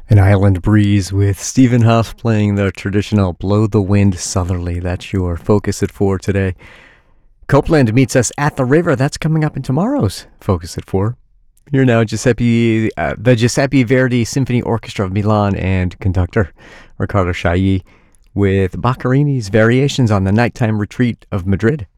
An Island Breeze with Stephen Huff playing the traditional Blow the Wind Southerly. That's your Focus at 4 today. Copeland meets us at the river. That's coming up in tomorrow's Focus at 4. Here now, the Giuseppe Verdi Symphony Orchestra of Milan and conductor Riccardo Chailly with Boccherini's Variations on the Nighttime Retreat of Madrid.